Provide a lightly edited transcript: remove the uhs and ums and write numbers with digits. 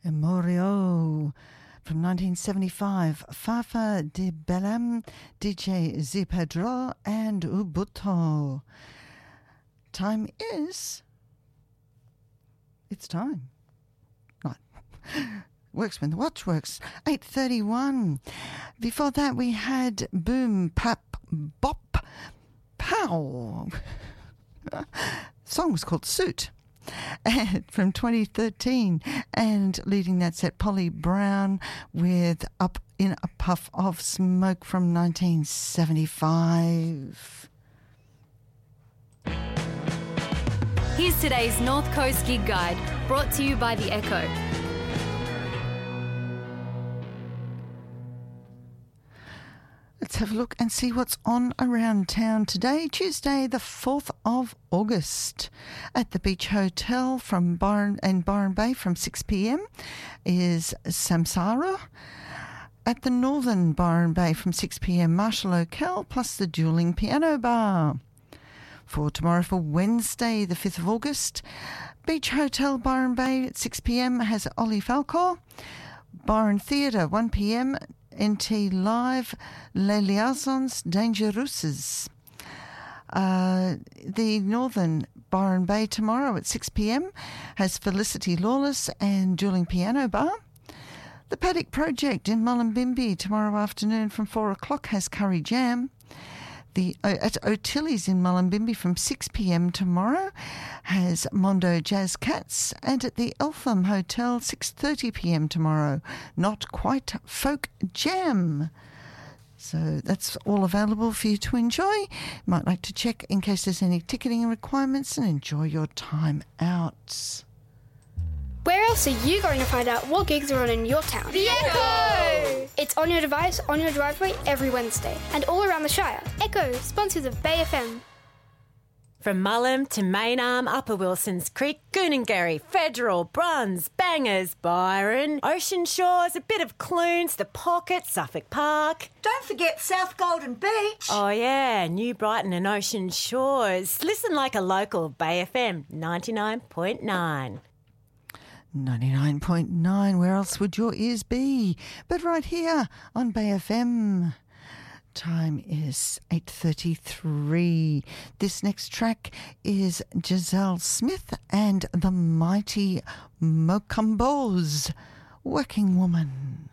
Emorio from 1975, Fafa de Bellam, DJ Zipedro and Ubuto. Time is... It's time. Right. Works when the watch works. 8:31. Before that we had Boom Pap Bop Pow. The song was called Suit. And from 2013, and leading that set, Polly Brown with Up in a Puff of Smoke from 1975. Here's today's North Coast Gig Guide, brought to you by The Echo. Let's have a look and see what's on around town today, Tuesday the 4th of August. At the Beach Hotel from Byron Bay from 6 p.m. is Samsara. At the Northern Byron Bay from 6 p.m, Marshall O'Kell plus the Dueling Piano Bar. For tomorrow, for Wednesday the 5th of August, Beach Hotel Byron Bay at 6 p.m. has Ollie Falcor. Byron Theatre 1 p.m, NT Live, Les Liaisons Dangereuses. The Northern Byron Bay tomorrow at 6 p.m. has Felicity Lawless and Dueling Piano Bar. The Paddock Project in Mullumbimby tomorrow afternoon from 4 o'clock has Curry Jam. At O'Tilly's in Mullumbimby from 6 p.m. tomorrow has Mondo Jazz Cats, and at the Eltham Hotel 6:30 p.m. tomorrow, Not Quite Folk Jam. So that's all available for you to enjoy. You might like to check in case there's any ticketing requirements and enjoy your time out. Where else are you going to find out what gigs are on in your town? The Echo! It's on your device, on your driveway, every Wednesday. And all around the Shire. Echo, sponsors of Bay FM. From Mullum to Maynarm, Upper Wilsons Creek, Goonangarry, Federal, Bruns, Bangers, Byron, Ocean Shores, a bit of Clunes, The Pocket, Suffolk Park. Don't forget South Golden Beach. Oh yeah, New Brighton and Ocean Shores. Listen like a local, Bay FM 99.9. 99.9, where else would your ears be but right here on Bay FM. Time is 8:33. This next track is Giselle Smith and the Mighty Mokumbos, Working Woman.